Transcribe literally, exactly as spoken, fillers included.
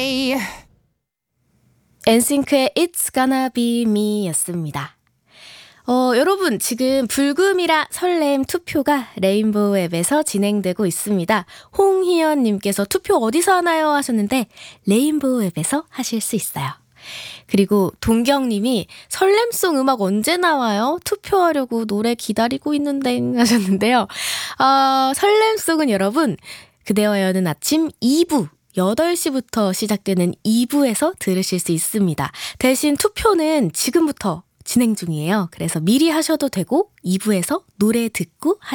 엔싱크의 It's Gonna Be Me 였습니다. 어, 여러분 지금 불금이라 설렘 투표가 레인보우 앱에서 진행되고 있습니다. 홍희연님께서 투표 어디서 하나요? 하셨는데 레인보우 앱에서 하실 수 있어요. 그리고 동경님이 설렘송 음악 언제 나와요? 투표하려고 노래 기다리고 있는데 하셨는데요. 어, 설렘송은 여러분 그대와 여는 아침 이 부 여덟 시부터 시작되는 이 부에서 들으실 수 있습니다. 대신 투표는 지금부터 진행 중이에요. 그래서 미리 하셔도 되고 이 부에서 노래 듣고